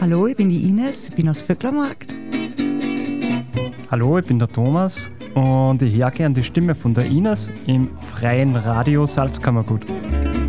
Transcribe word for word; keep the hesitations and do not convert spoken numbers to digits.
Hallo, ich bin die Ines, ich bin aus Vöcklermarkt. Hallo, ich bin der Thomas und ich höre gerne die Stimme von der Ines im freien Radio Salzkammergut.